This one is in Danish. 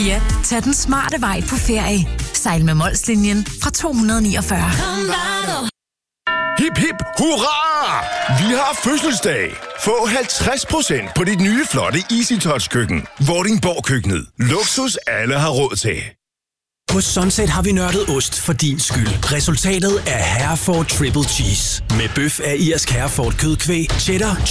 Ja, tag den smarte vej på ferie. Sejl med Molslinjen fra 249. Hip hip hurra! Vi har fødselsdag! Få 50% på dit nye flotte EasyTouch køkken. Vordingborg Køkkenet. Luksus alle har råd til. På Sunset har vi nørdet ost for din skyld. Resultatet er Hereford Triple Cheese. Med bøf af irsk Hereford kødkvæg, cheddar,